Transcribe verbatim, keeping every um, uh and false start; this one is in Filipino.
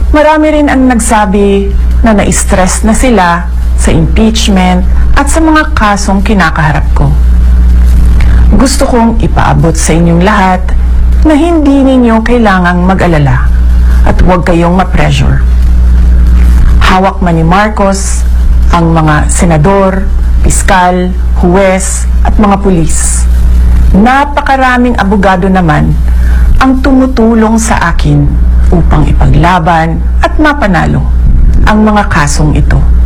Marami rin ang nagsabi na na-stress na sila sa impeachment at sa mga kasong kinakaharap ko. Gusto kong ipaabot sa inyong lahat na hindi ninyo kailangang mag-alala at huwag kayong ma-pressure. Hawak man ni Marcos ang mga senador, piskal, huwes at mga pulis. Napakaraming abogado naman ang tumutulong sa akin upang ipaglaban at mapanalo ang mga kasong ito.